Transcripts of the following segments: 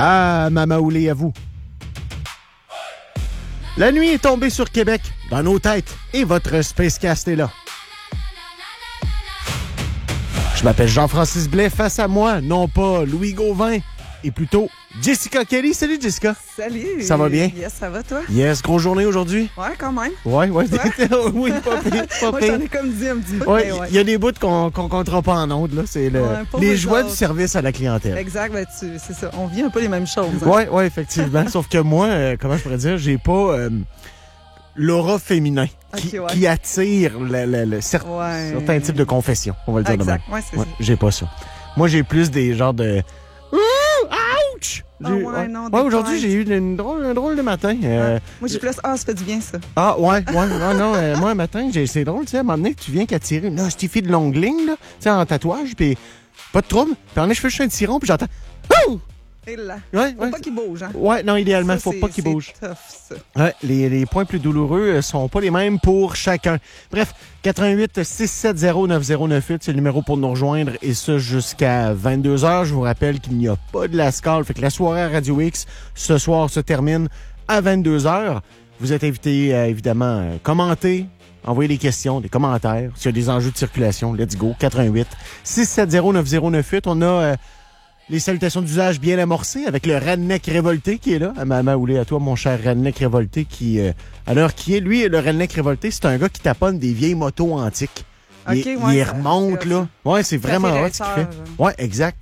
Ah, Mamaoulé à vous. La nuit est tombée sur Québec, dans nos têtes, et votre Spacecast est là. Je m'appelle Jean-Francis Blais, face à moi, non pas Louis Gauvin, et plutôt Jessica Kelly. Salut Jessica. Salut. Ça va bien? Yes, ça va toi? Yes, grosse journée aujourd'hui? Ouais, quand même. Ouais. Oui, pas pire, pas Moi, pire. j'en ai comme dit un petit peu. Ouais, mais ouais. il y a des bouts qu'on comptera pas en ondes, là. C'est les joies du service à la clientèle. Exact, ben, c'est ça. On vit un peu les mêmes choses. Hein? Ouais, effectivement. Sauf que moi, comment je pourrais dire, j'ai pas l'aura féminin qui attire certains types de confessions, on va le dire de même. Exact, ouais, c'est ça. J'ai pas ça. Moi, j'ai plus des genres de... Ouch! Non, Aujourd'hui, j'ai eu un drôle de matin. Moi, j'ai plus... ça fait du bien, ça. Ah, ouais. Moi, un matin, c'est drôle, tu sais, à un moment donné, tu viens qu'à tirer une hostifie de longue ligne, là, tu sais, en tatouage, puis pas de trouble. Puis en est, je fais juste un tiron, puis j'entends... Oh! Et là. Faut pas qu'il bouge, hein? Ouais, non, idéalement, ça, faut pas qu'il bouge. C'est tough, ça. Ouais, les points plus douloureux sont pas les mêmes pour chacun. Bref, 88 670 9098, c'est le numéro pour nous rejoindre, et ça jusqu'à 22h. Je vous rappelle qu'il n'y a pas de Lascaux, fait que la soirée à Radio X ce soir se termine à 22h. Vous êtes invités évidemment, commenter, envoyer des questions, des commentaires. S'il y a des enjeux de circulation, let's go. 88 670 9098. On a... les salutations d'usage bien amorcées avec le Redneck Révolté qui est là. Mamaoulé à toi, mon cher Redneck Révolté, qui, à l'heure qui est, lui, le Redneck Révolté, c'est un gars qui taponne des vieilles motos antiques. Il remonte, là. Ouais, c'est vraiment hot ce qu'il fait. Ouais, exact.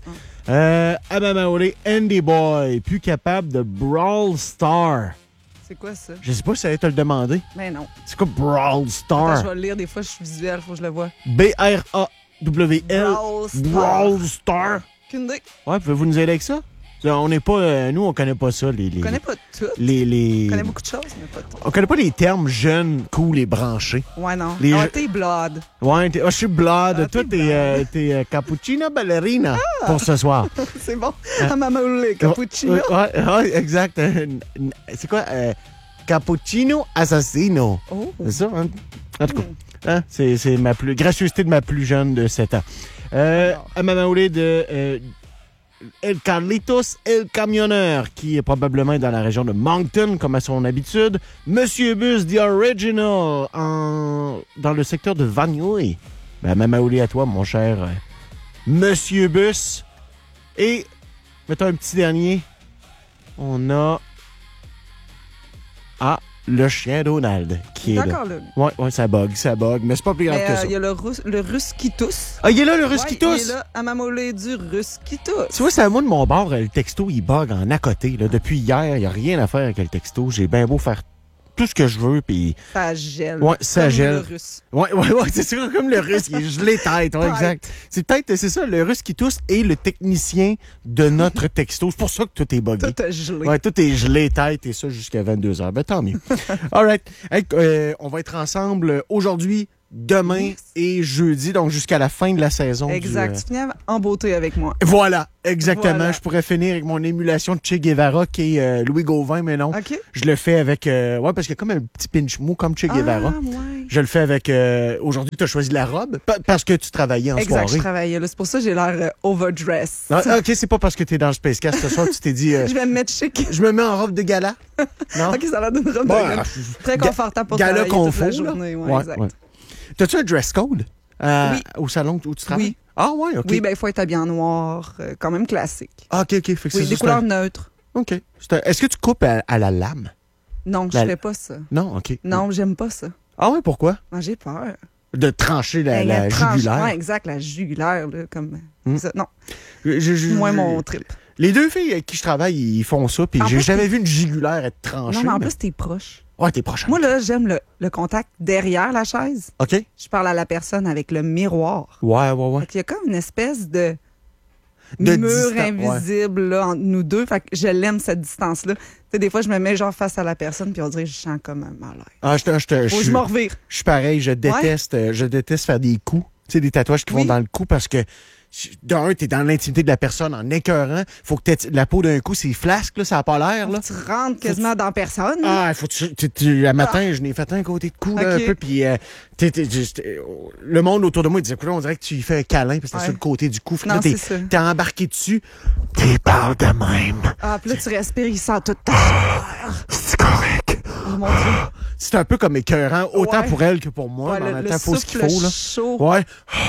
Mamaoulé, Andy Boy, plus capable de Brawl Star. C'est quoi ça? Je sais pas si ça allait te le demander. Mais non. C'est quoi Brawl Star? Attends, je vais le lire, des fois, je suis visuel, faut que je le vois. B-R-A-W-L. Brawl Star. Ouais, pouvez-vous nous aider avec ça? On n'est pas... nous, on connaît pas ça. On connaît pas tout. On connaît beaucoup de choses, mais pas tout. On connaît pas les termes jeunes, cool et branchés. Ouais, non. T'es blood. Ouais, je suis blood. Toi, t'es cappuccino ballerina pour ce soir. C'est bon. Mamaoulé, cappuccino. Ouais, exact. C'est quoi? Cappuccino assassino. Oh. C'est ça, hein? En tout cas, hein? C'est ma gracieuseté de ma plus jeune de 7 ans. Mamaoulé de El Carlitos El Camionneur, qui est probablement dans la région de Moncton, comme à son habitude. Monsieur Bus, The Original, dans le secteur de Vanier. Mamaoulé à toi, mon cher Monsieur Bus. Et, mettons un petit dernier. On a... le chien Donald qui est là. Ouais, ça bug, mais c'est pas plus grave que ça. Il y a le russe qui tousse. Ah, il est là, le russe qui tousse? Il est là, à Mamaoulé du russe qui tousse. Tu vois, c'est à moi de mon bord, le texto, il bug en à côté. Là. Depuis hier, il n'y a rien à faire avec le texto. J'ai bien beau faire tout ce que je veux, puis... Ça gèle. Ouais, ça comme gèle. Le russe. Ouais, c'est sûr, comme le russe, il est gelé tête, ouais, exact. C'est ça, le russe qui tousse et le technicien de notre texto. C'est pour ça que tout est buggé. Tout est gelé. Ouais, tout est gelé tête, et ça jusqu'à 22h. Ben, tant mieux. All right. Hey, on va être ensemble aujourd'hui, demain et jeudi, donc jusqu'à la fin de la saison. Exact. Tu finis en beauté avec moi. Voilà, exactement. Voilà. Je pourrais finir avec mon émulation de Che Guevara qui est Louis Gauvin, mais non. OK. Je le fais avec... ouais, parce qu'il y a comme un petit pinch mou comme Che Guevara. Ah, ouais. Je le fais avec... aujourd'hui, tu as choisi la robe parce que tu travaillais en soirée. Exact, je travaillais là. C'est pour ça que j'ai l'air overdress. Ah, OK, c'est pas parce que tu es dans le Spacecast ce soir que tu t'es dit... je vais me mettre chic. Je me mets en robe de gala. Non? OK, ça a l'air d'une robe de gala. Très confortable pour gala travailler toute la confort, journée. Ouais, exact. Ouais. T'as-tu un dress code au salon où tu travailles? Oui. Ah, ouais, OK. Oui, ben il faut être habillé en noir, quand même classique. Ah, OK. Fait que oui, des couleurs neutres. OK. Est-ce que tu coupes à la lame? Non, je fais pas ça. Non, OK. Non, j'aime pas ça. Ah, ouais, pourquoi? Non, j'ai peur. De trancher la jugulaire? Oui, exact, la jugulaire, là, comme ça. Non. Moins mon trip. Les deux filles avec qui je travaille, ils font ça, puis j'ai jamais vu une jugulaire être tranchée. Non, mais en plus, t'es proche. Ouais, t'es proche. Moi, là, j'aime le contact derrière la chaise. OK. Je parle à la personne avec le miroir. Ouais. Il y a comme une espèce de mur invisible là, entre nous deux. Fait que je l'aime, cette distance-là. Tu sais, des fois, je me mets genre face à la personne, puis on dirait que je sens comme un malaise. Ah, je me revire. Je suis pareil, je déteste faire des coups. Tu sais, des tatouages qui vont dans le cou parce que d'un, t'es dans l'intimité de la personne en écœurant. Faut que la peau d'un coup, c'est flasque, là, ça a pas l'air, là. Tu rentres quasiment dans personne. Ah, faut le matin, je n'ai fait un côté de cou, là, un peu, puis le monde autour de moi, il disait, on dirait que tu lui fais un câlin, parce que c'est sur le côté du cou. Non, là, t'es embarqué dessus, t'es parle de même. Ah, puis là, tu respires, il sent toute ta chair. C'est correct. Oh mon Dieu. C'est un peu comme écœurant, autant pour elle que pour moi. Ouais, mais en même temps, il faut ce qu'il souffle faut, là. chaud. Ouais.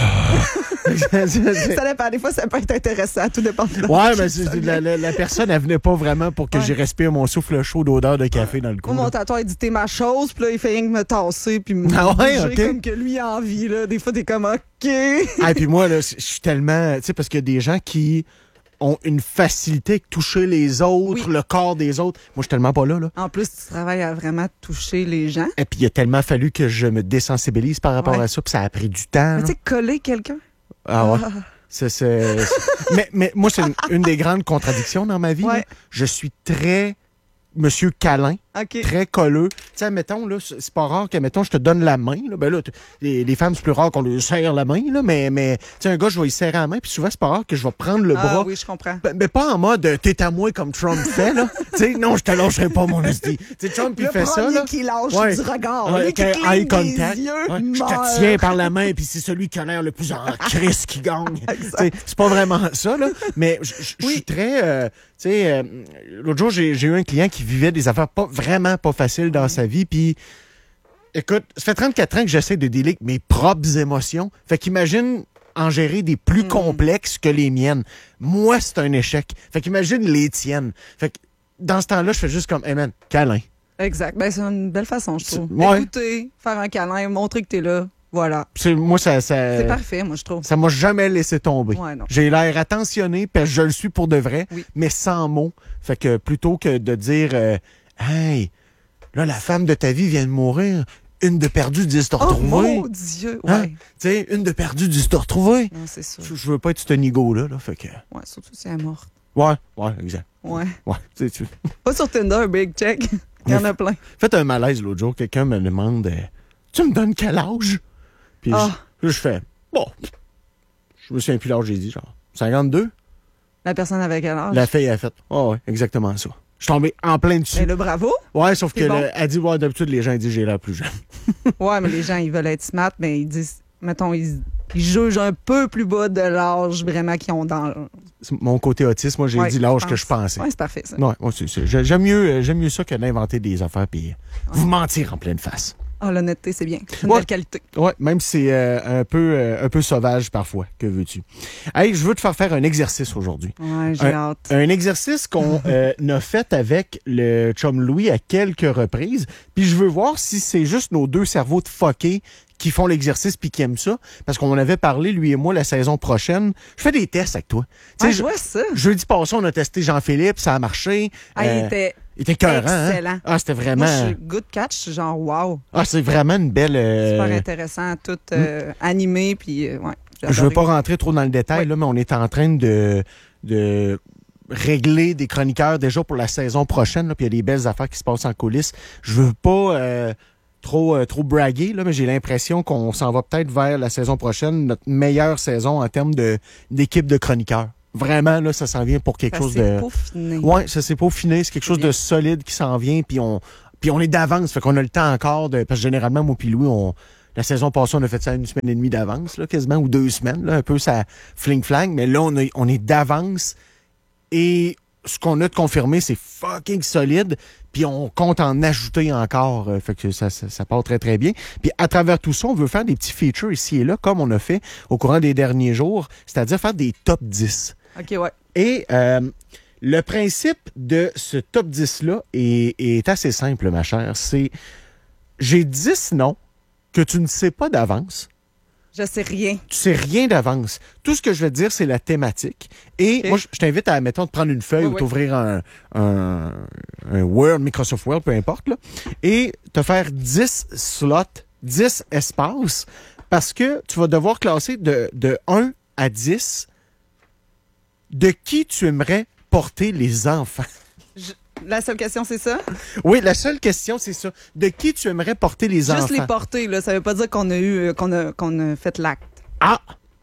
Ça dépend. Des fois, ça peut être intéressant. Tout dépend de ouais, mais la personne, elle venait pas vraiment pour que j'y respire mon souffle chaud d'odeur de café dans le cou. Moi, mon tatoueur, il dit t'es ma chose, puis là, il fait rien que me tasser, puis me bouger comme que lui a envie. Là. Des fois, t'es comme OK. Ah, puis moi, là, je suis tellement. Tu sais, parce qu'il y a des gens qui ont une facilité avec toucher les autres, le corps des autres. Moi, je suis tellement pas là. En plus, tu travailles à vraiment toucher les gens. Et puis, il a tellement fallu que je me désensibilise par rapport à ça, puis ça a pris du temps. Mais tu sais, coller quelqu'un. Ah ouais. Mais moi, c'est une des grandes contradictions dans ma vie. Ouais. Là. Je suis très monsieur câlin, très colleux. Tu sais, mettons, là, c'est pas rare que, mettons, je te donne la main. Là, ben là, les femmes, c'est plus rare qu'on lui serre la main, là, mais tu sais, un gars, je vais lui serrer la main, puis souvent, c'est pas rare que je vais prendre le bras. Oui, je comprends. Mais pas en mode t'es à moi comme Trump fait, là. Tu sais, non, je te lâcherai pas, mon esti. Tu sais, Trump, il fait ça, là. Qui lâche du regard. Avec un eye contact. Yeux, je te tiens par la main, puis c'est celui qui a l'air le plus en crise qui gagne. C'est pas vraiment ça, là. Mais je suis très... tu sais, l'autre jour, j'ai eu un client qui vivait des affaires vraiment pas faciles dans sa vie, puis écoute, ça fait 34 ans que j'essaie de dealer avec mes propres émotions. Fait qu'imagine en gérer des plus complexes que les miennes. Moi, c'est un échec. Fait qu'imagine les tiennes. Fait que dans ce temps-là, je fais juste comme, hey man, câlin. Exact. Ben, c'est une belle façon, je trouve. Ouais. Écouter, faire un câlin, montrer que t'es là. Voilà. Moi, c'est parfait, moi, je trouve. Ça m'a jamais laissé tomber. Ouais, non. J'ai l'air attentionné, parce que je le suis pour de vrai, mais sans mots. Fait que plutôt que de dire, hey, là, la femme de ta vie vient de mourir, une de perdue, 10 de retrouvée. Oh mon Dieu, ouais. Hein? Tu sais, une de perdue, 10 de retrouvée. Non, c'est sûr. Je veux pas être ce nigo-là, là, fait que... Ouais, surtout si elle est morte. Ouais, exact. Ouais. Ouais, tu Pas sur Tinder, big check. Il y en a plein. Faites un malaise l'autre jour, quelqu'un me demande, tu me donnes quel âge? Puis je fais, bon, je me souviens plus l'âge, j'ai dit, genre, 52? La personne avec quel âge? La fille a fait, ouais, exactement ça. Je suis tombé en plein dessus. Mais le bravo. Ouais, sauf que elle dit, ouais, d'habitude, les gens disent, j'ai l'air plus jeune. Ouais, mais les gens, ils veulent être smart, mais ils disent, mettons, ils jugent un peu plus bas de l'âge vraiment qu'ils ont dans... Mon côté autiste, moi, j'ai dit l'âge que je pensais. Ouais, c'est parfait, ça. Ouais, j'aime mieux ça que d'inventer des affaires puis vous mentir en pleine face. Ah, l'honnêteté, c'est bien. C'est une belle qualité. Ouais, même si c'est un peu sauvage parfois. Que veux-tu? Hey, je veux te faire un exercice aujourd'hui. Ouais, j'ai hâte. Un exercice qu'on a fait avec le chum Louis à quelques reprises. Puis je veux voir si c'est juste nos deux cerveaux de fuckés qui font l'exercice puis qui aiment ça. Parce qu'on en avait parlé, lui et moi, la saison prochaine. Je fais des tests avec toi. Je vois ça. Jeudi passé, on a testé Jean-Philippe, ça a marché. Ah, il était écœurant, excellent. Hein? Ah, c'était vraiment... Moi, je suis good catch, genre wow. Ah, c'est vraiment une belle... Super intéressant, tout animé, puis ouais. Je veux pas rentrer trop dans le détail, là, mais on est en train de régler des chroniqueurs déjà pour la saison prochaine, là, puis il y a des belles affaires qui se passent en coulisses. Je veux pas... trop braguer, là, mais j'ai l'impression qu'on s'en va peut-être vers la saison prochaine, notre meilleure saison en termes d'équipe de chroniqueurs. Vraiment, là, ça s'en vient pour quelque chose de... Ça s'est peaufiné. Ouais, ça s'est peaufiné. C'est quelque chose de solide qui s'en vient, puis on est d'avance. Fait qu'on a le temps encore de... Parce que généralement, moi puis Louis, la saison passée, on a fait ça une semaine et demie d'avance, là, quasiment, ou 2 semaines, là, un peu ça fling-flang. Mais là, on est d'avance. Et ce qu'on a de confirmé, c'est fucking solide. Puis on compte en ajouter encore. Fait que ça part très, très bien. Puis à travers tout ça, on veut faire des petits features ici et là, comme on a fait au courant des derniers jours. C'est-à-dire faire des top 10. OK, ouais. Et le principe de ce top 10-là est assez simple, ma chère. C'est, j'ai 10 noms que tu ne sais pas d'avance. Je sais rien. Tu sais rien d'avance. Tout ce que je vais te dire, c'est la thématique. Et moi, je t'invite à, mettons, de prendre une feuille ou t'ouvrir un Word, Microsoft Word, peu importe, là, et te faire 10 slots, 10 espaces, parce que tu vas devoir classer de 1 à 10 de qui tu aimerais porter les enfants. La seule question, c'est ça? Oui, la seule question, c'est ça. De qui tu aimerais porter les enfants? Juste les porter, là. Ça veut pas dire qu'on a fait l'acte. Ah!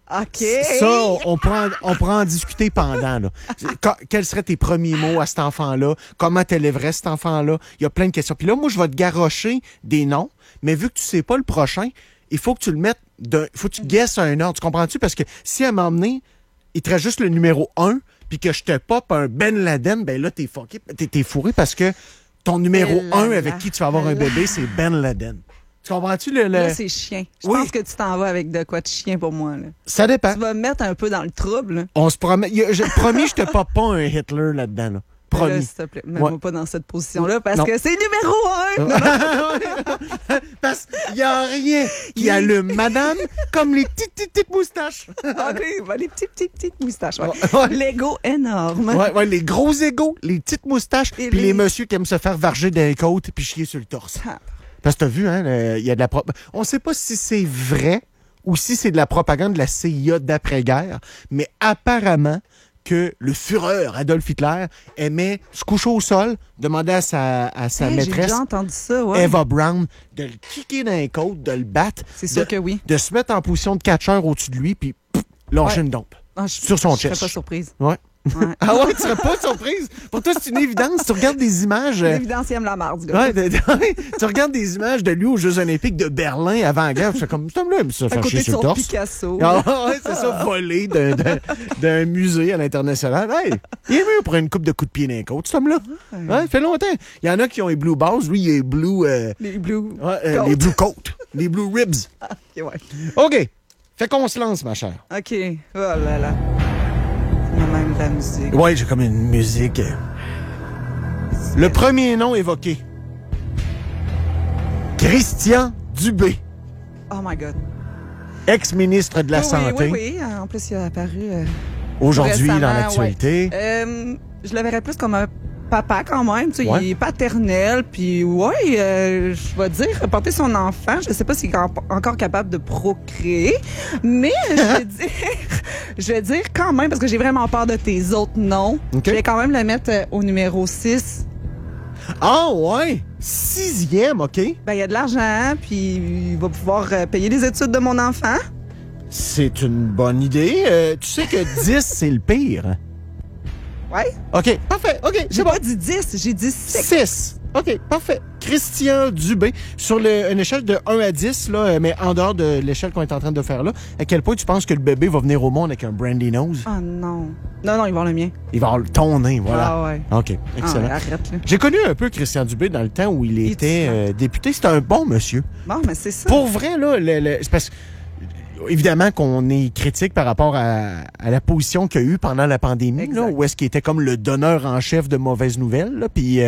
OK. Ça, on pourra en discuter pendant. Là. Quels seraient tes premiers mots à cet enfant-là? Comment t'élèverais cet enfant-là? Il y a plein de questions. Puis là, moi, je vais te garrocher des noms, mais vu que tu sais pas le prochain, il faut que tu le mettes, il faut que tu guesses un ordre. Tu comprends-tu? Parce que si à un moment donné, il te reste juste le numéro 1, puis que je te pop un Ben Laden, ben là, t'es fucké, t'es fourré parce que ton numéro 1 avec qui tu vas avoir un bébé, c'est Ben Laden. Tu comprends-tu Là, c'est chien. Je pense que tu t'en vas avec de quoi de chien pour moi. Là. Ça dépend. Tu vas me mettre un peu dans le trouble. Là. On se promet. Promis, je te pop pas un Hitler là-dedans. Là. Promis. Là, s'il te plaît, mets-moi pas dans cette position-là parce que c'est numéro 1. Parce qu'il n'y a rien qui allume madame comme les petites moustaches. Les petites moustaches. Ouais. L'ego énorme. Ouais, les gros égos, les petites moustaches, puis les messieurs qui aiment se faire varger dans les côtes puis chier sur le torse. Parce que t'as vu, hein, il y a de la on sait pas si c'est vrai ou si c'est de la propagande de la CIA d'après-guerre, mais apparemment que le Führer Adolf Hitler aimait se coucher au sol, demander à sa maîtresse, j'ai déjà entendu ça, ouais. Eva Braun, de le kicker dans les côtes, de le battre. C'est sûr que oui. De se mettre en position de catcheur au-dessus de lui, puis lâcher une dompe sur son chest. Je serais pas surprise. Ouais. Ah ouais, tu serais pas surprise? Pour toi, c'est une évidence. Tu regardes des images. L'évidence, il aime la marde. Tu regardes des images de lui aux Jeux Olympiques de Berlin avant-guerre. Tu fais comme, cet homme-là, ça fait chier sur le torse. Picasso. Ah ouais, c'est ça, volé d'un musée à l'international. Hey, il est mieux pour une coupe de coups de pied dans les côtes, cet homme-là. Ouais, ça fait longtemps. Il y en a qui ont les blue balls. Lui, il est blue. Les blue. Les blue coats. Les blue ribs. OK, ouais. OK. Fait qu'on se lance, ma chère. OK. Oh là là. Même de la musique. Ouais, j'ai comme une musique. Le premier nom évoqué. Christian Dubé. Oh my God. Ex-ministre de la Santé. Oui. En plus, il a apparu aujourd'hui dans l'actualité. Ouais. Je le verrais plus comme un papa quand même. Tu sais, il est paternel. Puis je vais dire, porter son enfant, je sais pas s'il est encore capable de procréer, mais je vais dire quand même, parce que j'ai vraiment peur de tes autres noms, je vais quand même le mettre au numéro 6. Ah ouais! 6e, OK. Ben, il y a de l'argent, puis il va pouvoir payer les études de mon enfant. C'est une bonne idée. Tu sais que 10, c'est le pire. Ouais. OK, parfait. OK, j'ai pas dit 10, j'ai dit 6. 6. OK, parfait. Christian Dubé, sur une échelle de 1 à 10, là, mais en dehors de l'échelle qu'on est en train de faire là, à quel point tu penses que le bébé va venir au monde avec un brandy nose? Ah non. Non, il va avoir le mien. Il va avoir ton nez, voilà. Ah ouais. OK, excellent. Ah, arrête, là. J'ai connu un peu Christian Dubé dans le temps où il était député. C'était un bon monsieur. Bon, mais c'est ça. Pour vrai, là, c'est parce que évidemment qu'on est critique par rapport à la position qu'il a eue pendant la pandémie, là, où est-ce qu'il était comme le donneur en chef de mauvaises nouvelles. Là, puis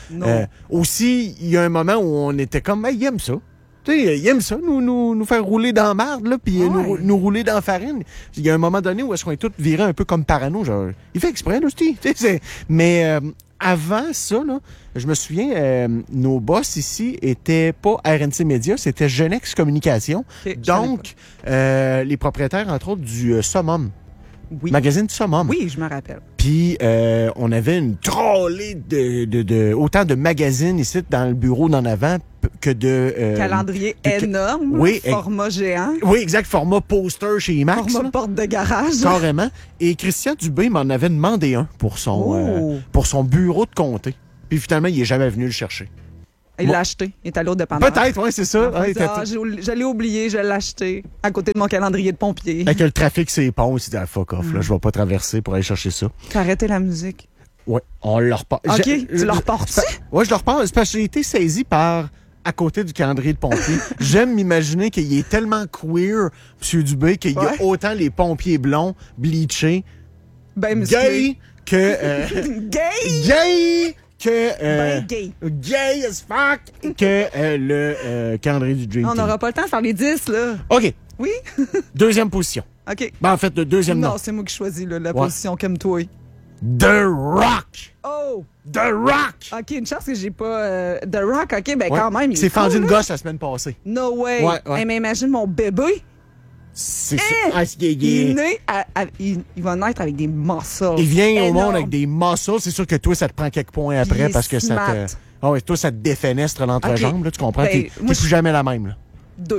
aussi, il y a un moment où on était comme, il aime ça. Tu sais, il aime ça, nous faire rouler dans la marde, là, puis nous rouler dans la farine. Il y a un moment donné où est-ce qu'on est tous virés un peu comme parano. Genre, il fait exprès, là, mais avant ça, là, je me souviens, nos boss ici étaient pas RNC Média, c'était Genex Communication. Okay, donc, les propriétaires, entre autres, du Summum. Oui. Magazine du Summum. Oui, je me rappelle. Puis, on avait une trollée de autant de magazines ici dans le bureau d'en avant que de... calendrier énorme, oui, format géant. Oui, exact, format poster chez IMAX. Format porte de garage. Carrément. Et Christian Dubé m'en avait demandé un pour son bureau de comté. Puis finalement, il n'est jamais venu le chercher. Il l'a acheté. Il est allé au dépanneur. Peut-être, oui, c'est ça. Je l'ai oublié, je l'ai acheté à côté de mon calendrier de pompier. Avec le trafic, c'est pont, il s'est dit, fuck off, là, je vais pas traverser pour aller chercher ça. Tu as arrêté la musique. Oui, on le repart. OK, tu le reportes-tu? Oui, je le repars. C'est parce que j'ai été saisi par à côté du calendrier de pompier. J'aime m'imaginer qu'il est tellement queer, M. Dubé, qu'il y a autant les pompiers blonds, bleachés, gay que... Gay que... gay as fuck que le calendrier du Dream Team. On n'aura pas le temps de faire les 10, là. OK. Oui? Deuxième position. OK. Ben, en fait, le deuxième nom. Non, c'est moi qui choisis la position comme toi. The Rock. Oh! The Rock! OK, une chance que j'ai pas... The Rock, OK, ben quand même, il s'est fendu une gosse la semaine passée. No way! Hey, mais imagine mon bébé. C'est ça. Il va naître avec des muscles. Il vient au monde avec des muscles. C'est sûr que toi, ça te prend quelques points après parce que ça te... toi, ça te défenestre l'entrejambe. Là, tu comprends? T'es plus jamais la même. Là. 2.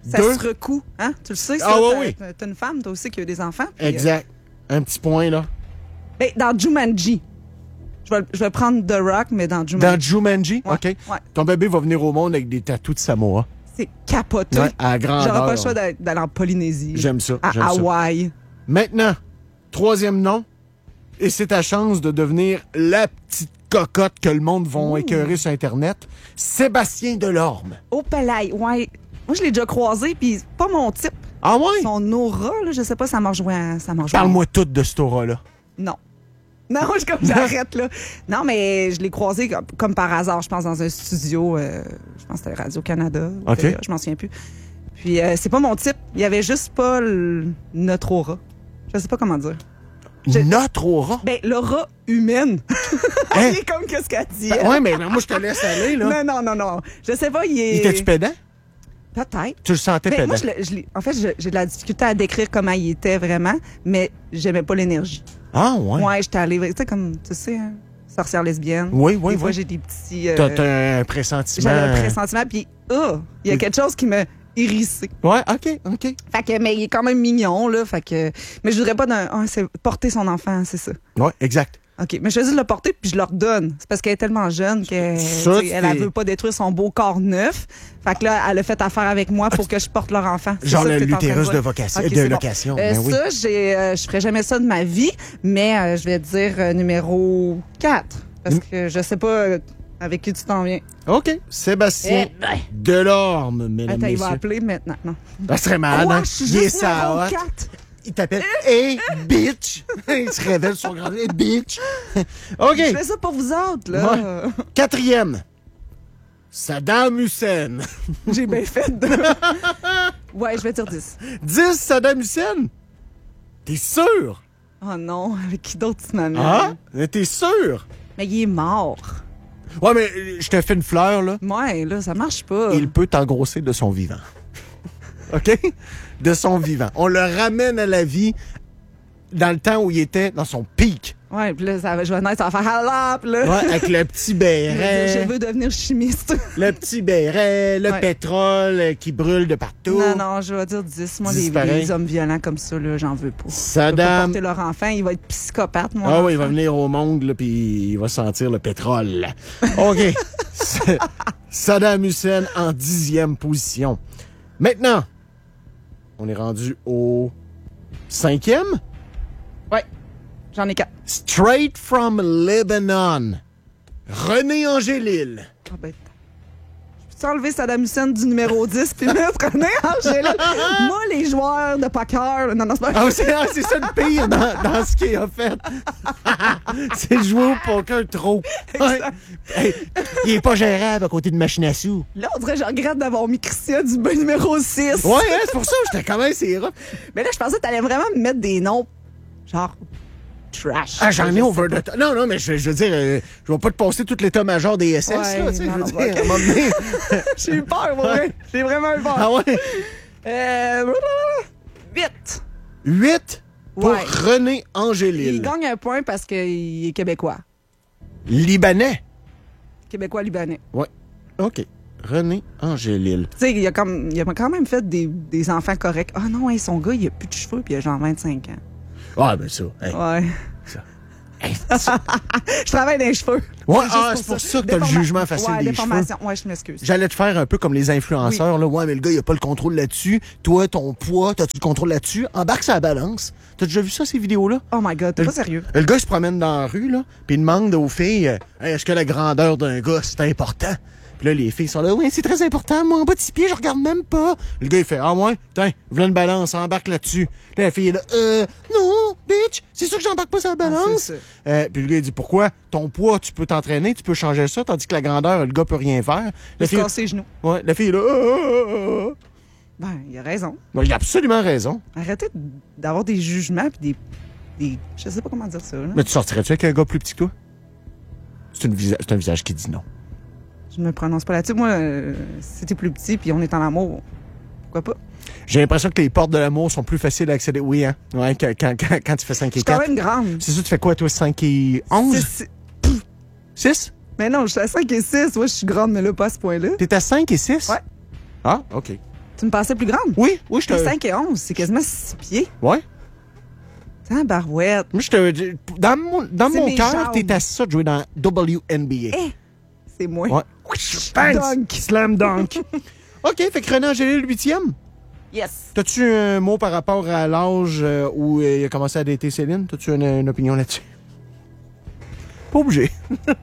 Ça 2. se recoue, hein? Tu le sais, ça? Ah oui. T'as une femme, toi aussi, qui a eu des enfants. Puis, Exact. Un petit point, là. ben, dans Jumanji. Je vais prendre The Rock, mais dans Jumanji. Dans Jumanji? Ouais, OK. ouais. Ton bébé va venir au monde avec des tatous de Samoa. C'est capoté. Ouais, à grandeur. J'aurais pas le choix d'aller en Polynésie. J'aime ça. À j'aime ça. Hawaï. Maintenant, 3e nom. Et c'est ta chance de devenir la petite cocotte que le monde va écœurer sur Internet. Sébastien Delorme. Au Palais, ouais. Moi, je l'ai déjà croisé, puis c'est pas mon type. Ah ouais? Son aura, là, je sais pas, ça m'a rejoint. Parle-moi tout de cette aura-là. Non. Non, j'arrête, là. Non, mais je l'ai croisé comme par hasard, je pense, dans un studio. Je pense que c'était Radio-Canada. OK. TVA, je m'en souviens plus. Puis, c'est pas mon type. Il y avait juste pas notre aura. Je sais pas comment dire. Notre aura? Ben, l'aura humaine. Hein? C'est comme qu'est-ce qu'elle dit. Ouais, mais moi, je te laisse aller, là. Non. Je sais pas, il est... Il était-tu pédant? Peut-être. Tu le sentais Ben, pédant? moi, en fait, j'ai de la difficulté à décrire comment il était vraiment, mais j'aimais pas l'énergie. Ah, ouais. Ouais, j'étais allée, tu sais, comme, tu sais, hein, sorcière lesbienne. Oui. Des fois, j'ai des petits... T'as un pressentiment. J'avais un pressentiment, puis, il y a quelque chose qui me hérissé. Ouais, OK. Fait que, mais il est quand même mignon, là, fait que... Mais je voudrais pas c'est porter son enfant, c'est ça. Ouais, exact. OK, mais je choisis de le porter, puis je le redonne. C'est parce qu'elle est tellement jeune qu'elle elle veut pas détruire son beau corps neuf. Fait que là, elle a fait affaire avec moi pour que je porte leur enfant. C'est Genre ça que t'es en train l'utérus de dire. vocation, OK, de c'est bon. location. Ben oui. Ça, je ferais jamais ça de ma vie, mais je vais dire numéro 4. Parce que je sais pas avec qui tu t'en viens. OK. Sébastien Delorme, mesdames, Attends, il messieurs. va appeler maintenant. Non. Ça serait malade, Quoi? hein? Je suis Il est juste ça, numéro hot. 4. Il t'appelle Hey, bitch! Il se révèle son grand Hey, bitch! OK. Je fais ça pour vous autres, là. 4e. Saddam Hussein. J'ai bien fait de... Ouais, je vais dire 10. 10, Saddam Hussein? T'es sûr? Oh non, avec qui d'autre tu m'amènes? Ah? T'es sûr? Mais il est mort. Ouais, mais je te fais une fleur, là. Ouais, là, ça marche pas. Il peut t'engrosser de son vivant. OK? De son vivant. On le ramène à la vie dans le temps où il était dans son pic. Ouais, puis là, je vais naître, ça va faire halap, là. Ouais, avec le petit béret. Je veux devenir chimiste. Le petit béret, le pétrole qui brûle de partout. Non, je vais dire 10. Moi, 10 les pareil. hommes violents comme ça, là, j'en veux pas. Je peux pas Saddam. porter leur enfant, il va être psychopathe, moi. Ah oui, il va venir au monde, là, puis il va sentir le pétrole. OK. Saddam Hussein en 10e position. Maintenant, on est rendu au 5e. Ouais, j'en ai 4. Straight from Lebanon. René Angélil. Ah ben, je peux enlever Saddam Hussein du numéro 10 puis mettre René Angélil? Moi, les joueurs de poker... Non, c'est pas... Ah, c'est ça le pire dans ce qu'il a fait. C'est jouer au poker trop. Ouais. Hey, il est pas gérable à côté de machine à sous. Là, on dirait que je regrette d'avoir mis Christian du numéro 6. Ouais, hein, c'est pour ça que j'étais quand même c'est rough. Mais là, je pensais que t'allais vraiment me mettre des noms genre trash. Ah, j'en ai over the top. Non, mais je veux dire, je vais pas te passer tout l'état-major des SS, Ouais, là, tu sais, non, je veux non, dire, à un moment donné. J'ai eu peur, ouais. J'ai vraiment eu peur. Ah ouais? 8. 8 pour Ouais. René Angélil. Il gagne un point parce qu'il est québécois. Libanais. Québécois-libanais. Ouais. OK. René Angélil. Tu sais, il a quand même fait des enfants corrects. Ah non, hey, son gars, il a plus de cheveux puis il a genre 25 ans. Ah, ben ça. Hey. Ouais. Ça. Hey, ça. Je travaille dans les cheveux. Ouais, Juste c'est pour ça que t'as le jugement facile des cheveux. déformation. Ouais, je m'excuse. J'allais te faire un peu comme les influenceurs. Là. Ouais, mais le gars, il a pas le contrôle là-dessus. Toi, ton poids, t'as-tu le contrôle là-dessus? Embarque sur la balance. T'as déjà vu ça, ces vidéos-là? Oh my God, t'es pas sérieux. Le gars, il se promène dans la rue, là, puis il demande aux filles, hey, est-ce que la grandeur d'un gars, c'est important? Puis là, les filles sont là, oui, c'est très important. Moi, en bas de 6 pieds, je regarde même pas. Le gars, il fait, ah, ouais, tiens, voilà une balance, embarque là-dessus. Là, la fille est là, non, bitch, c'est sûr que j'embarque pas sur la balance. Puis le gars, il dit, pourquoi? Ton poids, tu peux t'entraîner, tu peux changer ça, tandis que la grandeur, le gars peut rien faire. Il se casse ses genoux. Ouais, la fille est là, Ben, il a raison. Ben, il a absolument raison. Arrêtez d'avoir des jugements puis des... Je sais pas comment dire ça, là. Mais tu sortirais-tu avec un gars plus petit que toi? C'est un visage qui dit non. Je me prononce pas là-dessus. Moi, si t'es plus petit puis on est en amour, pourquoi pas? J'ai l'impression que les portes de l'amour sont plus faciles à accéder. Oui, hein? Ouais, quand tu fais 5 et 4. Je suis quand même grande. C'est ça, tu fais quoi, toi, 5 et 11? 6? Mais non, je suis à 5 et 6. Ouais, je suis grande, mais là, pas à ce point-là. T'es à 5 et 6? Ouais. Ah, OK. Tu me pensais plus grande? Oui, je te... 5 et 11, c'est quasiment 6 pieds. Ouais. Hein, barouette. Moi, dans mon mes cœur, jambes. t'es à ça de jouer dans WNBA. C'est moi. Ouais. Bang! Dunk. Slam dunk. OK, fait que René Angélil, le 8e. Yes. T'as-tu un mot par rapport à l'âge où il a commencé à dater Céline? T'as-tu une opinion là-dessus? Pas obligé.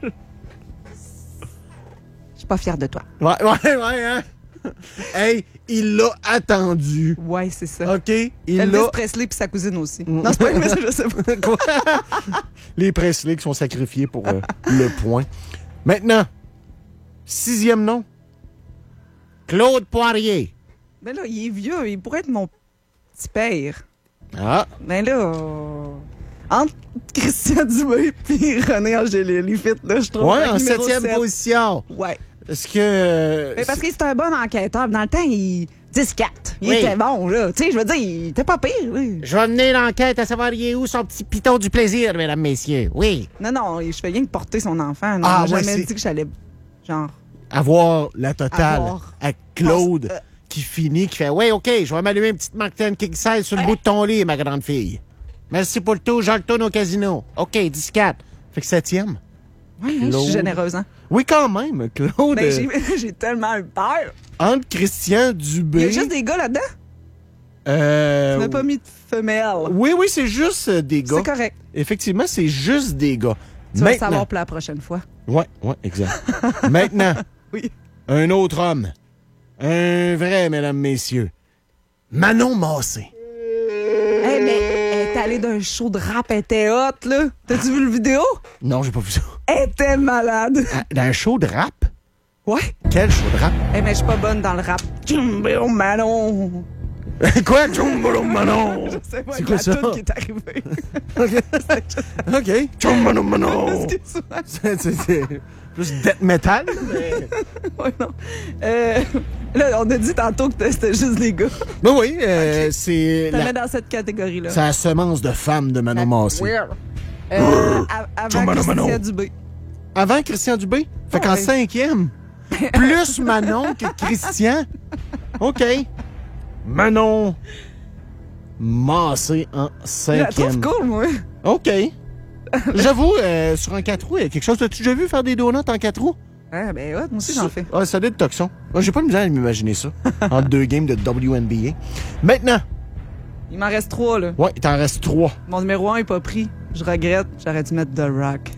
Je suis pas fière de toi. Ouais, hein? Hey, il l'a attendu. Ouais, c'est ça. OK? Il Elvis l'a... Presley puis sa cousine aussi. Non, c'est pas Elvis, je sais pas. Quoi? Les Presley qui sont sacrifiés pour le point. Maintenant, 6e nom. Claude Poirier. Ben là, il est vieux. Il pourrait être mon petit père. Ah. Ben là, entre Christian Dubé et René Angélil, il fit, là, je trouve. Ouais, avec en numéro 7e 7. position. Ouais. Est-ce que... Mais parce que c'est un bon enquêteur. Dans le temps, il... 10-4. Il Oui. était bon, là. Tu sais, je veux dire, il était pas pire, oui. Je vais mener l'enquête à savoir il est où son petit piton du plaisir, mesdames, messieurs. Oui. Non, je fais rien que porter son enfant. Non, Ah, j'ai ouais, jamais c'est- dit que j'allais, genre... Avoir la totale Avoir. avec Claude Pense- qui finit, qui fait « Ouais, OK, je vais m'allumer une petite Martin King Size sur le bout de ton lit, ma grande fille. Merci pour le tout, je retourne au casino. OK, 10-4. » Fait que 7e. Ouais, je Claude. suis généreuse, hein. Oui, quand même, Claude. Ben, j'ai tellement eu peur. Entre Christian Il y Dubé... a juste des gars là-dedans. Tu n'as pas mis de femelle. Oui, c'est juste des gars. C'est correct. Effectivement, c'est juste des gars. Tu vas le savoir pour la prochaine fois. Ouais, exact. Maintenant, Oui. un autre homme. Un vrai, mesdames, messieurs. Manon Massé. Hey, mais elle est allée d'un show de rap, elle était hot, là. T'as-tu vu le vidéo? Non, j'ai pas vu ça. Elle était malade. Dans un show de rap? Ouais. Quel show de rap? Hey, mais je suis pas bonne dans le rap. Jumbo Manon. Quoi? Jumbo Manon? Je sais pas, C'est avec quoi la ça? toune qui est arrivée. OK. Jumbo Manon. Excuse-moi. C'est plus death metal, mais... Ouais, non. Là, on a dit tantôt que c'était juste des gars. Ben oui, c'est T'as mis dans cette catégorie-là. la semence de femme de Manon Massé. Weird. Avant Jumbo Manon. Christian Dubé. Avant Christian Dubé? Fait qu'en Ouais. 5e, plus Manon que Christian. OK. Manon Massé en Je la trouve 5e. cool, moi. OK. J'avoue, sur un 4 roues, il y a quelque chose. T'as-tu déjà vu faire des donuts en 4 roues? Ah, ben ouais, moi aussi j'en fais. Ah, ça doit être toxon. Moi, j'ai pas misère à m'imaginer ça. Entre 2 games de WNBA. Maintenant, Il m'en reste 3, là. ouais, il t'en reste 3. Mon numéro 1 est pas pris. Je regrette. J'aurais dû mettre The Rock.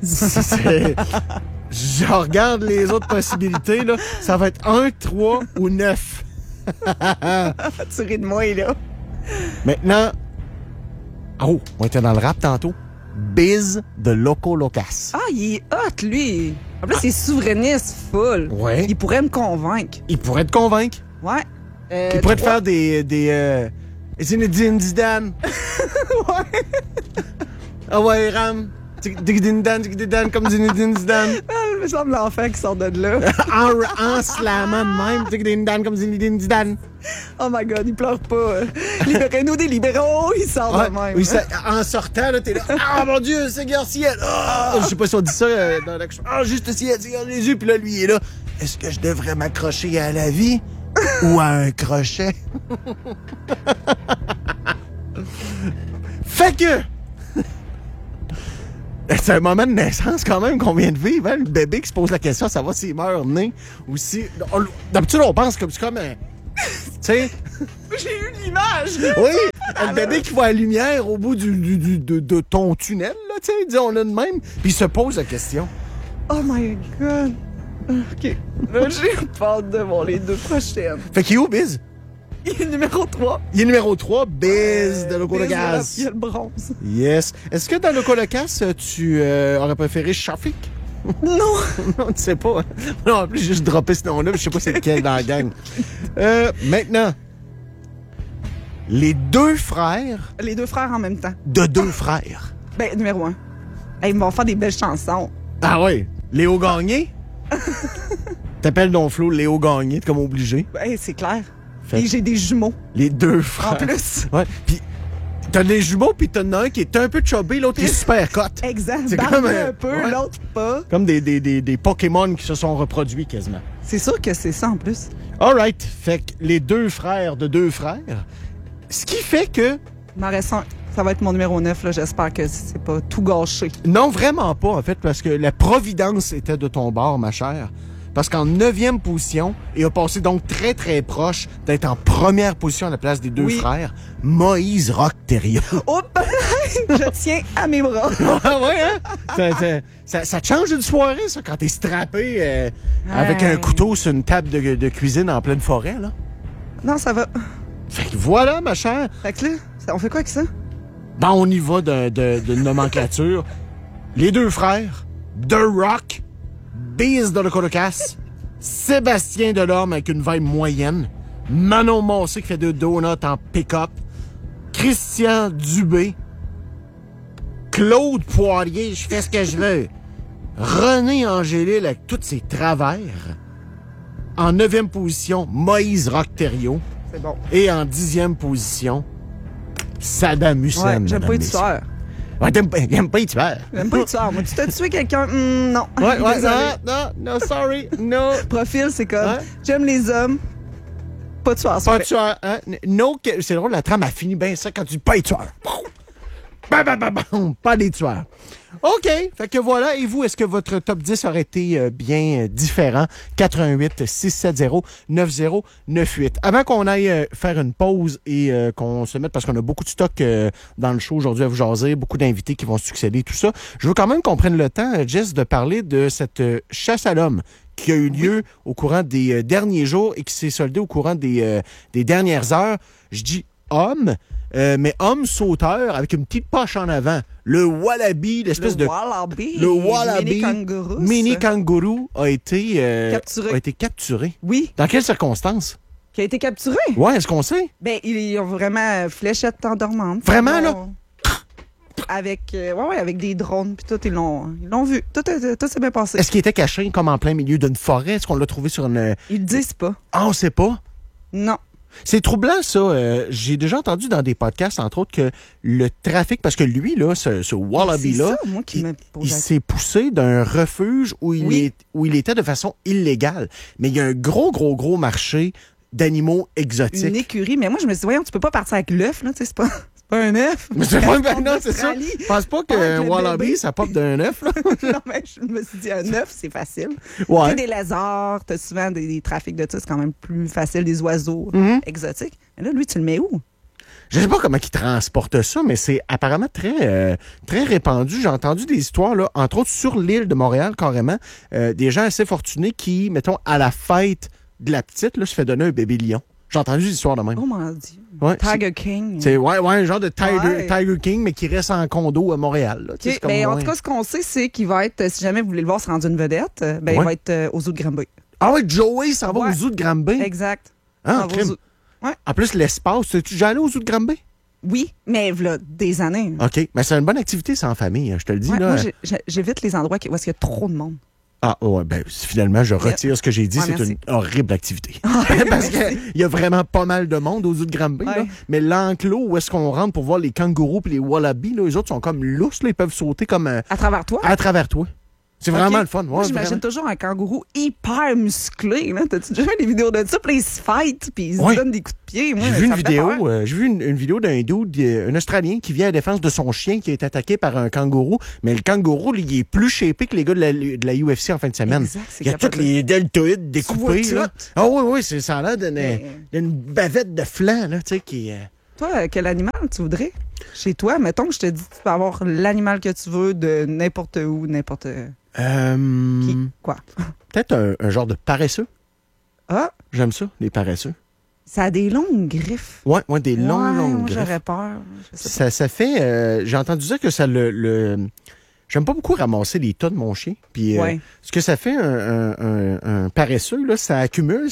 Je regarde les autres possibilités, là. Ça va être 1, 3 ou 9. Tu ris de moi, là. Maintenant, oh, on était dans le rap tantôt. Biz de Loco Locas. Ah, il est hot, lui. En plus, il est souverainiste full. Ouais. Il pourrait me convaincre. Il pourrait te convaincre. Ouais. Il pourrait te faire des Zinedine Zidane. Ouais. Ah ouais, Ram. Digdidan, comme Zinedine Zidane. Ah, il me semble l'enfant qui sort de là. En slammant de même. Digdidan, comme Zinedine Zidane. Oh my God, il pleure pas. Libérez-nous des libéraux. Il sort de même. Oui, en sortant, là, t'es là. Ah, mon Dieu, Seigneur ciel. Ah, je sais pas si on dit ça dans l'action. Ah, juste ciel, Seigneur Jésus. Puis là, lui, il est là. Est-ce que je devrais m'accrocher à la vie ou à un crochet? Fait que... C'est un moment de naissance quand même qu'on vient de vivre. Hein? Le bébé qui se pose la question, ça va s'il meurt né ou si... D'habitude, on pense que c'est comme un... Tu sais... J'ai eu l'image. Oui, le bébé qui voit la lumière au bout de ton tunnel, là, tu sais, disons-le de même, puis il se pose la question. Oh my God. OK. Là, j'ai peur de voir les deux prochaines. Fait qu'il est où, Biz? Il est numéro 3. Il est numéro 3, Biz de Loco Locas. Il y a le bronze. Yes. Est-ce que dans Loco Locas, tu aurais préféré Shafik? Non. Non, tu sais pas. Non, en plus, j'ai juste droppé ce nom-là, mais je sais pas c'est lequel dans la gang. Maintenant, les deux frères Les deux frères en même temps. de deux frères. Ben, numéro 1. Hey, ils vont faire des belles chansons. Ah oui, Léo Gagné? T'appelles Don Flo Léo Gagné, t'es comme obligé. Ben, c'est clair. Fait Et j'ai des jumeaux. Les deux frères. En plus. Ouais. Puis T'as les jumeaux, puis t'en as un qui est un peu chubby, l'autre qui est super cut. Exact. C'est Barbu comme un peu, ouais. l'autre pas. Comme des Pokémon qui se sont reproduits quasiment. C'est sûr que c'est ça en plus. All right. Fait que les deux frères de deux frères. Ce qui fait que... Il m'en reste un. Ça va être mon numéro 9, là. J'espère que c'est pas tout gâché. Non, vraiment pas, en fait, parce que la providence était de ton bord, ma chère. Parce qu'en 9e position, et a passé donc très, très proche d'être en première position à la place des deux frères, Moïse Rock-Thériault. Oh, je tiens à mes bras. Ah ouais, hein? Ça te change une soirée, ça, quand t'es strappé avec un couteau sur une table de cuisine en pleine forêt, là. Non, ça va. Fait que voilà, ma chère. Fait que là, on fait quoi avec ça? Ben, on y va de nomenclature. Les deux frères, The Rock, Biz de Colocasse, Sébastien Delorme avec une vibe moyenne, Manon Massé qui fait de donuts en pick-up, Christian Dubé, Claude Poirier, je fais ce que je veux, René Angélil avec tous ses travers, en 9e position, Moïse Rock-Thériault, C'est bon. et en 10e position, Saddam Hussein. Ouais, j'aime pas les messieurs. tueurs. Ouais, t'aimes pas les tueurs. J'aime pas les tueurs. Moi, tu t'as tué quelqu'un? Non. Ouais, Désolé. non, sorry, no. Profil, c'est comme, Ouais. j'aime les hommes, pas de tueurs. Pas de tueur, hein? No, c'est drôle, la trame a fini bien ça quand tu dis pas les tueurs. Bam, bam, bam, bam, pas des tueurs. OK, fait que voilà. Et vous, est-ce que votre top 10 aurait été bien différent? 88 670 9098. Avant qu'on aille faire une pause et qu'on se mette, parce qu'on a beaucoup de stock dans le show aujourd'hui à vous jaser, beaucoup d'invités qui vont succéder, tout ça, je veux quand même qu'on prenne le temps, Jess, de parler de cette chasse à l'homme qui a eu lieu au courant des derniers jours et qui s'est soldée au courant des dernières heures. Je dis homme, mais homme sauteur avec une petite poche en avant. Le wallaby, l'espèce de... Le wallaby, mini kangourou a été Capturé. a été capturé. Oui, Dans quelles circonstances? qui a été capturé. Ouais, est-ce qu'on sait? Ben, ils ont vraiment fléchette endormante. Vraiment, Ils là? l'ont- Avec, avec des drones, puis tout, ils l'ont vu. Tout s'est bien passé. Est-ce qu'il était caché comme en plein milieu d'une forêt? Est-ce qu'on l'a trouvé sur une... Ils le disent pas. Ah, on sait pas. Non. C'est troublant, ça. J'ai déjà entendu dans des podcasts, entre autres, que le trafic... Parce que lui, là, ce wallaby-là, C'est ça, moi, qui me pose il la- s'est poussé d'un refuge où il était de façon illégale. Mais il y a un gros marché d'animaux exotiques. Une écurie. Mais moi, je me suis dit, voyons, tu peux pas partir avec l'œuf, là, tu sais, c'est pas un œuf. Mais c'est pas non, c'est ça. Australie. Je pense pas Pas avec qu'un le wallaby, bébé. ça pop d'un œuf, là. Non, mais je me suis dit, un œuf, c'est facile. Ouais. Tu sais, des lézards, t'as souvent des trafics de ça, c'est quand même plus facile, des oiseaux Mhm. exotiques. Mais là, lui, tu le mets où? Je sais pas comment ils transportent ça, mais c'est apparemment très répandu. J'ai entendu des histoires, là, entre autres sur l'île de Montréal, carrément, des gens assez fortunés qui, mettons, à la fête de la petite, là, se fait donner un bébé lion. J'ai entendu des histoires de même. Oh mon Dieu. Ouais, Tiger King. c'est un genre de Ouais. Tiger King, mais qui reste en condo à Montréal. Là. Tu sais, OK. c'est comme Ben, en loin. tout cas, ce qu'on sait, c'est qu'il va être, si jamais vous voulez le voir se rendre une vedette, ben, il Ouais. va être aux eaux de Granby. Ah ouais, Joey s'en va Ouais. aux zoos de Granby. Exact. Ah, Ça va aux crime. eaux- Ouais. En plus, l'espace, tu es déjà allé aux zoos de Granby? Oui, mais là, des années. OK. Mais c'est une bonne activité, c'est en famille, hein, je te le dis. Ouais, là. moi, j'évite les endroits où est-ce qu'il y a trop de monde. Ah, ouais, ben, finalement, je retire ce que j'ai dit. Ouais, c'est merci. une horrible activité. Parce qu'il y a vraiment pas mal de monde aux zoo de Granby. Ouais. Là. Mais l'enclos où est-ce qu'on rentre pour voir les kangourous et les wallabies, là, les autres sont comme lousses. Là, ils peuvent sauter comme À travers toi? à travers toi. C'est vraiment Ok. le fun. Ouais, Moi, j'imagine vraiment. toujours un kangourou hyper musclé. Là. T'as-tu déjà vu des vidéos de ça? Puis là, ils se fight, puis ils se Ouais. donnent des coups de pied. Moi, J'ai vu ça une me fait peur. vidéo, une vidéo d'un dude, un Australien qui vient à la défense de son chien qui est attaqué par un kangourou. Mais le kangourou, lui, il est plus shapé que les gars de la UFC en fin de semaine. Exact, c'est Il y a capable toutes les deltoïdes découpés. vois Là. tout. Ah oui, ça a l'air Mais- d'une bavette de flanc, là, tu sais, qui... Toi, quel animal tu voudrais? Chez toi, mettons que je te dis tu peux avoir l'animal que tu veux de n'importe où, n'importe qui. Quoi? Peut-être un genre de paresseux. Ah, J'aime ça, les paresseux. ça a des longues griffes. Ouais, des longues moi, griffes. j'aurais peur. Je sais pas. Ça fait... j'ai entendu dire que ça J'aime pas beaucoup ramasser les tas de mon chien. Puis Ouais. ce que ça fait un paresseux, là, ça accumule.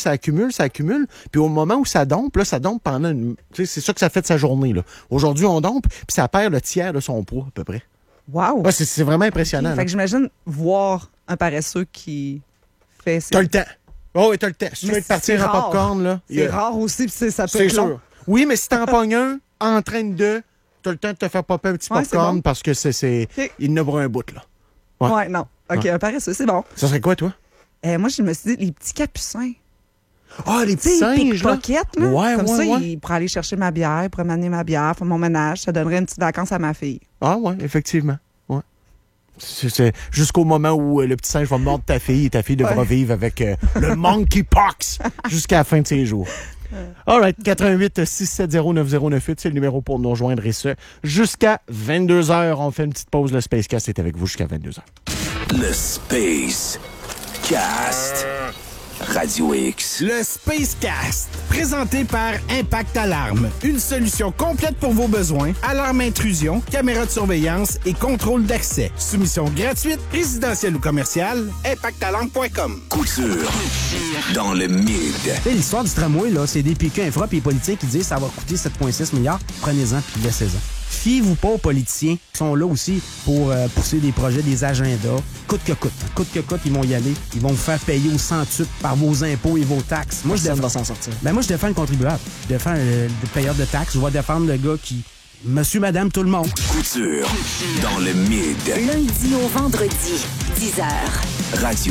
Puis au moment où ça dompe, là, ça dompe pendant une... Tu sais, c'est ça que ça fait de sa journée. Là. Aujourd'hui, on dompe, puis ça perd le tiers de son poids, à peu près. Wow! Ouais, c'est vraiment impressionnant. Fait là. que j'imagine voir un paresseux qui fait... T'as le temps. Oh, oui, t'as le temps. Si tu Mais veux te partir c'est en rare. popcorn, là... C'est rare aussi, puis ça peut C'est être long. sûr. Oui, mais si t'en pognes un, entraîne deux, t'as le temps de te faire popper un petit Ouais, popcorn c'est bon. parce que c'est OK. il n'a pas un bout, là. Ouais. Ouais, non. OK, un paresseux, c'est bon. Ça serait quoi, toi? Moi, je me suis dit, les petits capucins. Ah, les Tu petits sais, singes, là. pickpocket, là. Ouais, Comme ouais, ça, ouais. il pourrait aller chercher ma bière, pourrait m'amener ma bière, faire mon ménage. Ça donnerait une petite vacance à ma fille. Ah, ouais, effectivement. Ouais. C'est jusqu'au moment où le petit singe va mordre ta fille et ta fille devra vivre avec le monkeypox jusqu'à la fin de ses jours. All right, 88-670-9098, c'est le numéro pour nous rejoindre et ce, jusqu'à 22h. On fait une petite pause. Le Space Cast est avec vous jusqu'à 22h. Le Space Cast. Radio X. Le Space Cast, présenté par Impact Alarme. Une solution complète pour vos besoins. Alarme intrusion, caméra de surveillance et contrôle d'accès. Soumission gratuite, résidentielle ou commerciale. ImpactAlarme.com. Couture. Dans le mid. Tu sais, l'histoire du tramway, là, c'est des PQ infra et les politiciens qui disent que ça va coûter 7,6 milliards. Prenez-en puis laissez-en. Fiez-vous pas aux politiciens qui sont là aussi pour pousser des projets, des agendas. Coûte que coûte. Coûte que coûte, ils vont y aller. Ils vont vous faire payer au centuple par vos impôts et vos taxes. Moi, Personne va s'en sortir. Ben moi, je défends le contribuable. Je défends le payeur de taxes. Je vais défendre le gars qui... Monsieur, madame, tout le monde. Couture. Dans le mid. Lundi au vendredi, 10h. Radio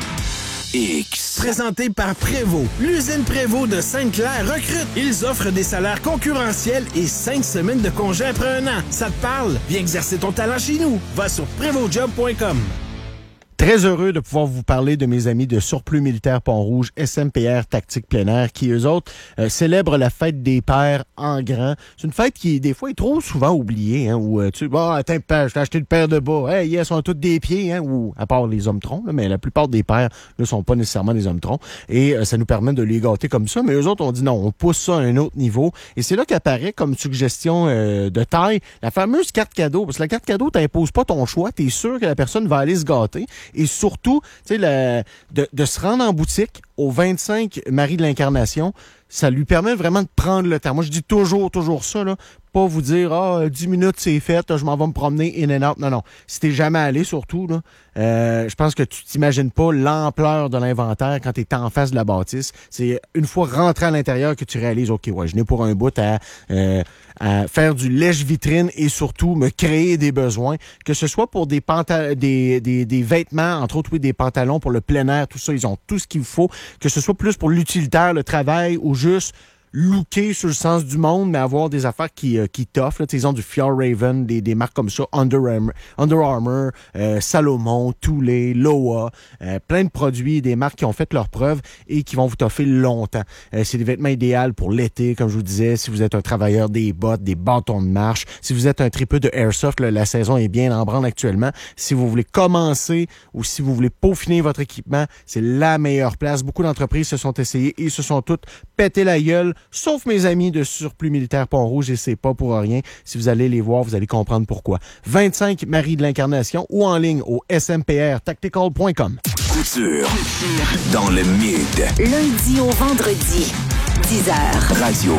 X. Présenté par Prévost. L'usine Prévost de Sainte-Claire recrute. Ils offrent des salaires concurrentiels et 5 semaines de congé après un an. Ça te parle? Viens exercer ton talent chez nous. Va sur prévostjob.com. Très heureux de pouvoir vous parler de mes amis de Surplus Militaire Pont-Rouge, SMPR Tactique Plein Air, qui, eux autres, célèbrent la fête des pères en grand. C'est une fête qui, des fois, est trop souvent oubliée, hein, où tu attends, je t'ai acheté une paire de bas. Hey, ils sont tous des pieds, hein, ou à part les hommes-troncs, là, mais la plupart des pères ne sont pas nécessairement des hommes-troncs. Et ça nous permet de les gâter comme ça. Mais eux autres, on dit non, on pousse ça à un autre niveau. Et c'est là qu'apparaît comme suggestion de taille la fameuse carte cadeau. Parce que la carte cadeau, t'imposes pas ton choix. T'es sûr que la personne va aller se gâter. Et surtout, tu sais, de se rendre en boutique au 25 Marie de l'Incarnation, ça lui permet vraiment de prendre le temps. Moi, je dis toujours ça, là. Pas vous dire, 10 minutes, c'est fait, je m'en vais me promener in and out. Non. Si t'es jamais allé, surtout, là, je pense que tu t'imagines pas l'ampleur de l'inventaire quand t'es en face de la bâtisse. C'est une fois rentré à l'intérieur que tu réalises, OK, ouais, je n'ai pour un bout à faire du lèche-vitrine et surtout me créer des besoins, que ce soit pour des vêtements, entre autres, oui, des pantalons pour le plein air, tout ça, ils ont tout ce qu'il faut, que ce soit plus pour l'utilitaire, le travail ou juste looker sur le sens du monde, mais avoir des affaires qui t'offrent. Là, ils ont du Fjallraven, des marques comme ça, Under Armour, Salomon, Thule, Loa, plein de produits, des marques qui ont fait leurs preuves et qui vont vous toffer longtemps. C'est des vêtements idéaux pour l'été, comme je vous disais, si vous êtes un travailleur des bottes, des bâtons de marche, si vous êtes un tripeux de airsoft, là, la saison est bien en branle actuellement. Si vous voulez commencer ou si vous voulez peaufiner votre équipement, c'est la meilleure place. Beaucoup d'entreprises se sont essayées et se sont toutes pété la gueule, sauf mes amis de Surplus Militaire Pont-Rouge, et c'est pas pour rien. Si vous allez les voir, vous allez comprendre pourquoi. 25 Marie de l'Incarnation ou en ligne au smprtactical.com. Couture. Dans le mid. Lundi au vendredi, 10h. Radio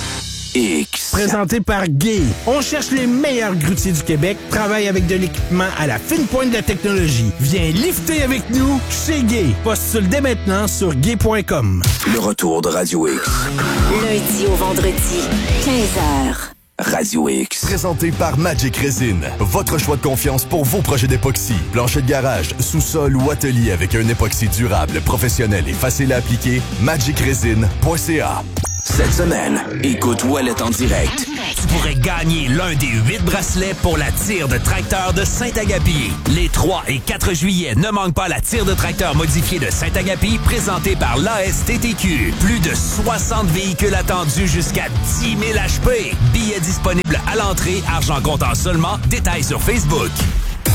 X. Présenté par Gay. On cherche les meilleurs grutiers du Québec, travaille avec de l'équipement à la fine pointe de la technologie. Viens lifter avec nous chez Gay. Postule dès maintenant sur gay.com. Le retour de Radio X. Lundi au vendredi, 15h. Radio X. Présenté par Magic Resin. Votre choix de confiance pour vos projets d'époxy. Plancher de garage, sous-sol ou atelier avec un époxy durable, professionnel et facile à appliquer. magicresin.ca. Cette semaine, écoute Ouellet en direct. Tu pourrais gagner l'un des 8 bracelets pour la tire de tracteur de Saint-Agapi. Les 3 et 4 juillet, ne manque pas la tire de tracteur modifiée de Saint-Agapi présentée par l'ASTTQ. Plus de 60 véhicules attendus jusqu'à 10 000 HP. Billets disponibles à l'entrée, argent comptant seulement. Détails sur Facebook.